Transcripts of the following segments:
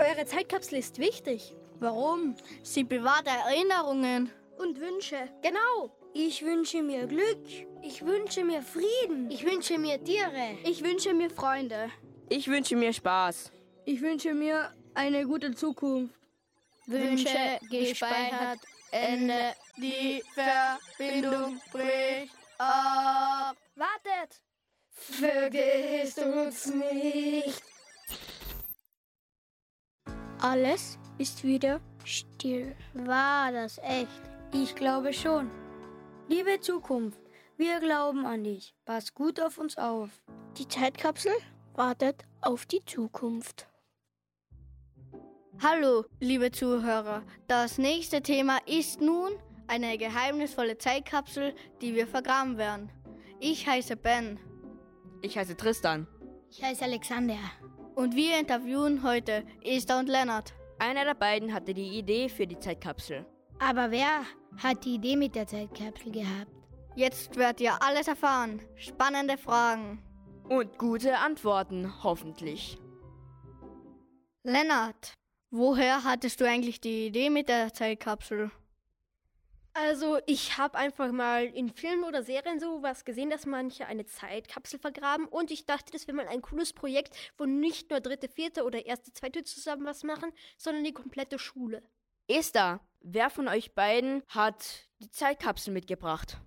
Eure Zeitkapsel ist wichtig. Warum? Sie bewahrt Erinnerungen. Und Wünsche. Genau. Ich wünsche mir Glück. Ich wünsche mir Frieden. Ich wünsche mir Tiere. Ich wünsche mir Freunde. Ich wünsche mir Spaß. Ich wünsche mir eine gute Zukunft. Wünsche gespeichert. Ende. Die Verbindung bricht ab. Wartet! Vergesst uns nicht. Alles ist wieder still. War das echt? Ich glaube schon. Liebe Zukunft, wir glauben an dich. Pass gut auf uns auf. Die Zeitkapsel wartet auf die Zukunft. Hallo, liebe Zuhörer. Das nächste Thema ist nun eine geheimnisvolle Zeitkapsel, die wir vergraben werden. Ich heiße Ben. Ich heiße Tristan. Ich heiße Alexander. Und wir interviewen heute Esther und Lennart. Einer der beiden hatte die Idee für die Zeitkapsel. Aber wer hat die Idee mit der Zeitkapsel gehabt? Jetzt werdet ihr alles erfahren. Spannende Fragen. Und gute Antworten, hoffentlich. Lennart, woher hattest du eigentlich die Idee mit der Zeitkapsel? Also ich habe einfach mal in Filmen oder Serien sowas gesehen, dass manche eine Zeitkapsel vergraben. Und ich dachte, das wäre mal ein cooles Projekt, wo nicht nur dritte, vierte oder erste, zweite zusammen was machen, sondern die komplette Schule. Esther, wer von euch beiden hat die Zeitkapsel mitgebracht?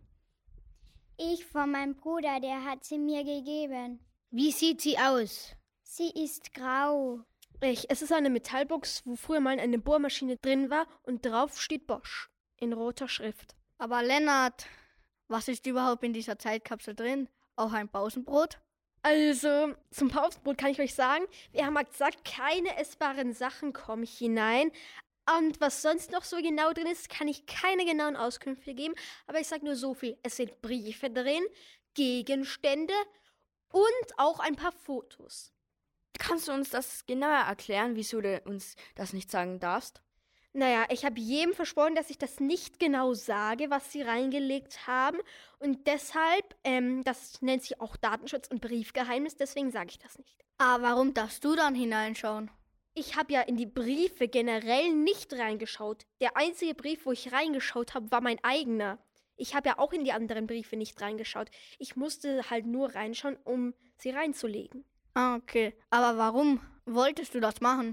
Ich von meinem Bruder, der hat sie mir gegeben. Wie sieht sie aus? Sie ist grau. Es ist eine Metallbox, wo früher mal eine Bohrmaschine drin war und drauf steht Bosch in roter Schrift. Aber Lennart, was ist überhaupt in dieser Zeitkapsel drin? Auch ein Pausenbrot? Also, zum Pausenbrot kann ich euch sagen, wir haben gesagt, keine essbaren Sachen kommen hinein. Und was sonst noch so genau drin ist, kann ich keine genauen Auskünfte geben. Aber ich sage nur so viel. Es sind Briefe drin, Gegenstände und auch ein paar Fotos. Kannst du uns das genauer erklären, wieso du uns das nicht sagen darfst? Naja, ich habe jedem versprochen, dass ich das nicht genau sage, was sie reingelegt haben. Und deshalb, das nennt sich auch Datenschutz und Briefgeheimnis, deswegen sage ich das nicht. Aber warum darfst du dann hineinschauen? Ich habe ja in die Briefe generell nicht reingeschaut. Der einzige Brief, wo ich reingeschaut habe, war mein eigener. Ich habe ja auch in die anderen Briefe nicht reingeschaut. Ich musste halt nur reinschauen, um sie reinzulegen. Ah, okay. Aber warum wolltest du das machen?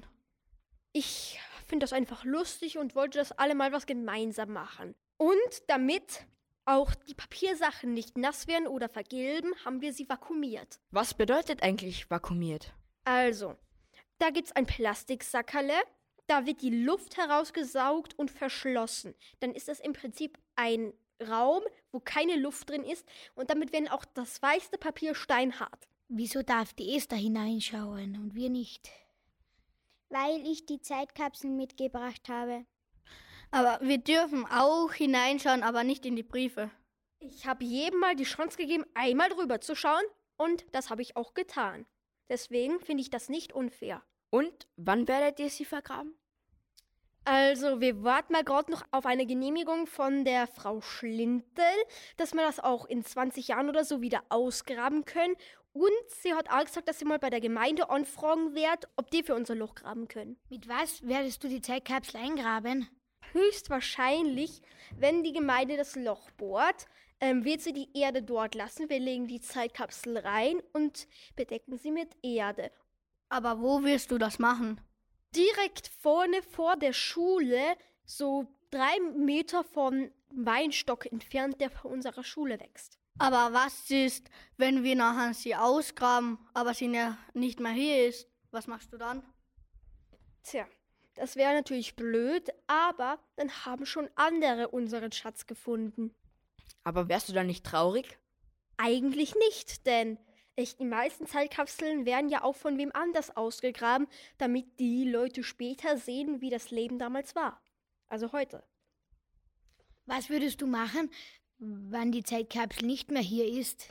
Ich finde das einfach lustig und wollte, dass alle mal was gemeinsam machen. Und damit auch die Papiersachen nicht nass werden oder vergilben, haben wir sie vakuumiert. Was bedeutet eigentlich vakuumiert? Also, da gibt's ein Plastiksackerle, da wird die Luft herausgesaugt und verschlossen. Dann ist das im Prinzip ein Raum, wo keine Luft drin ist und damit werden auch das weichste Papier steinhart. Wieso darf die Esther hineinschauen und wir nicht? Weil ich die Zeitkapsel mitgebracht habe. Aber wir dürfen auch hineinschauen, aber nicht in die Briefe. Ich habe jedem mal die Chance gegeben, einmal drüber zu schauen und das habe ich auch getan. Deswegen finde ich das nicht unfair. Und wann werdet ihr sie vergraben? Also, wir warten mal gerade noch auf eine Genehmigung von der Frau Schlintel, dass wir das auch in 20 Jahren oder so wieder ausgraben können. Und sie hat auch gesagt, dass sie mal bei der Gemeinde anfragen wird, ob die für unser Loch graben können. Mit was werdest du die Zeitkapsel eingraben? Höchstwahrscheinlich, wenn die Gemeinde das Loch bohrt, wird sie die Erde dort lassen. Wir legen die Zeitkapsel rein und bedecken sie mit Erde. Aber wo wirst du das machen? Direkt vorne vor der Schule, so 3 Meter vom Weinstock entfernt, der vor unserer Schule wächst. Aber was ist, wenn wir nachher sie ausgraben, aber sie ja nicht mehr hier ist? Was machst du dann? Tja, das wäre natürlich blöd, aber dann haben schon andere unseren Schatz gefunden. Aber wärst du dann nicht traurig? Eigentlich nicht, denn die meisten Zeitkapseln werden ja auch von wem anders ausgegraben, damit die Leute später sehen, wie das Leben damals war. Also heute. Was würdest du machen, wann die Zeitkapsel nicht mehr hier ist?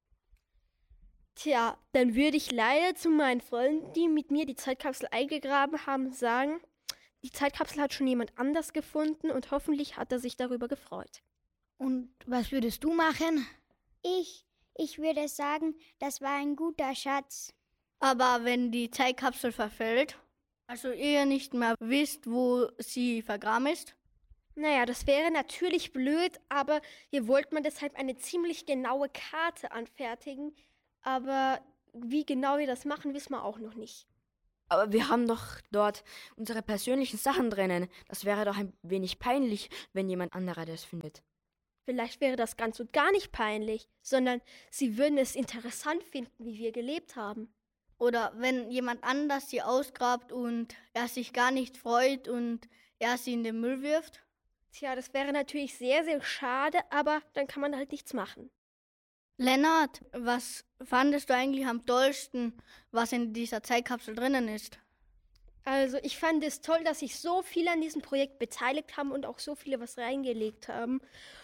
Tja, dann würde ich leider zu meinen Freunden, die mit mir die Zeitkapsel eingegraben haben, sagen, die Zeitkapsel hat schon jemand anders gefunden und hoffentlich hat er sich darüber gefreut. Und was würdest du machen? Ich würde sagen, das war ein guter Schatz. Aber wenn die Zeitkapsel verfällt? Also ihr nicht mehr wisst, wo sie vergraben ist? Naja, das wäre natürlich blöd, aber hier wollte man deshalb eine ziemlich genaue Karte anfertigen. Aber wie genau wir das machen, wissen wir auch noch nicht. Aber wir haben doch dort unsere persönlichen Sachen drinnen. Das wäre doch ein wenig peinlich, wenn jemand anderer das findet. Vielleicht wäre das ganz und gar nicht peinlich, sondern sie würden es interessant finden, wie wir gelebt haben. Oder wenn jemand anders sie ausgrabt und er sich gar nicht freut und er sie in den Müll wirft? Tja, das wäre natürlich sehr, sehr schade, aber dann kann man halt nichts machen. Lennart, was fandest du eigentlich am tollsten, was in dieser Zeitkapsel drinnen ist? Also ich fand es toll, dass sich so viele an diesem Projekt beteiligt haben und auch so viele was reingelegt haben.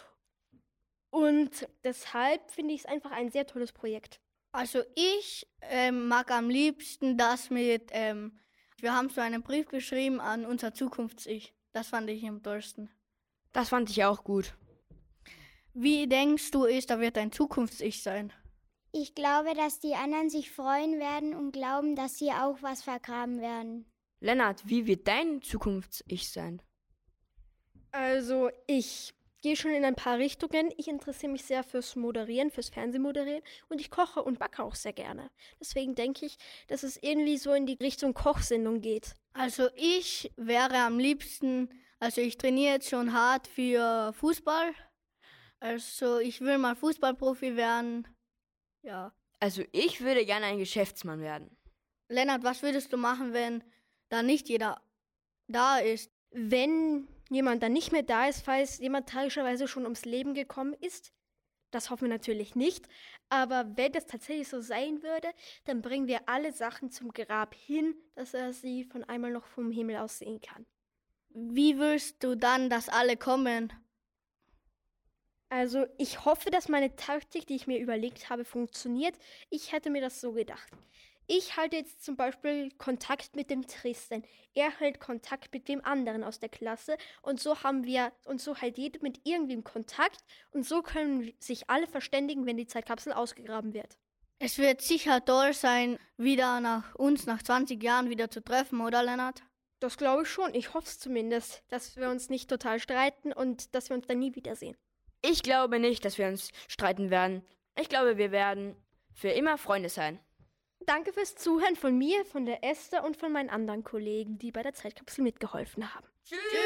Und deshalb finde ich es einfach ein sehr tolles Projekt. Also ich mag am liebsten das mit, wir haben so einen Brief geschrieben an unser Zukunfts-Ich. Das fand ich am tollsten. Das fand ich auch gut. Wie denkst du, Esther wird dein Zukunfts-Ich sein? Ich glaube, dass die anderen sich freuen werden und glauben, dass sie auch was vergraben werden. Lennart, wie wird dein Zukunfts-Ich sein? Also ich gehe schon in ein paar Richtungen. Ich interessiere mich sehr fürs Moderieren, fürs Fernsehmoderieren und ich koche und backe auch sehr gerne. Deswegen denke ich, dass es irgendwie so in die Richtung Kochsendung geht. Also ich wäre am liebsten, also ich trainiere jetzt schon hart für Fußball. Also ich will mal Fußballprofi werden. Ja. Also ich würde gerne ein Geschäftsmann werden. Lennart, was würdest du machen, wenn da nicht jeder da ist? Wenn jemand dann nicht mehr da ist, falls jemand tragischerweise schon ums Leben gekommen ist, das hoffen wir natürlich nicht, aber wenn das tatsächlich so sein würde, dann bringen wir alle Sachen zum Grab hin, dass er sie von einmal noch vom Himmel aus sehen kann. Wie willst du dann, dass alle kommen? Also ich hoffe, dass meine Taktik, die ich mir überlegt habe, funktioniert. Ich hätte mir das so gedacht. Ich halte jetzt zum Beispiel Kontakt mit dem Tristan. Er hält Kontakt mit dem anderen aus der Klasse und so hält jeder mit irgendwem Kontakt und so können sich alle verständigen, wenn die Zeitkapsel ausgegraben wird. Es wird sicher toll sein, wieder nach 20 Jahren wieder zu treffen, oder Lennart? Das glaube ich schon. Ich hoffe es zumindest, dass wir uns nicht total streiten und dass wir uns dann nie wiedersehen. Ich glaube nicht, dass wir uns streiten werden. Ich glaube, wir werden für immer Freunde sein. Danke fürs Zuhören von mir, von der Esther und von meinen anderen Kollegen, die bei der Zeitkapsel mitgeholfen haben. Tschüss!